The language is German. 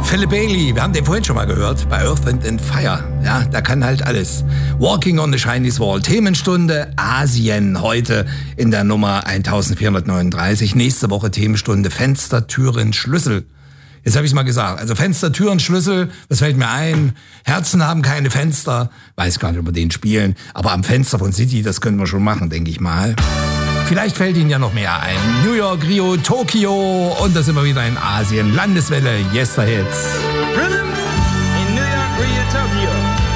Philip Bailey, wir haben den vorhin schon mal gehört, bei Earth, Wind and Fire. Ja, da kann halt alles. Walking on the Chinese Wall, Themenstunde Asien, heute in der Nummer 1439. Nächste Woche Themenstunde Fenster, Türen, Schlüssel. Jetzt habe ich es mal gesagt. Also Fenster, Türen, Schlüssel, was fällt mir ein? Herzen haben keine Fenster. Weiß gar nicht, ob wir den spielen. Aber am Fenster von City, das können wir schon machen, denke ich mal. Vielleicht fällt Ihnen ja noch mehr ein. New York, Rio, Tokio und das immer wieder in Asien. Landeswelle, Yesterhits. Rhythm in New York, Rio, Tokyo.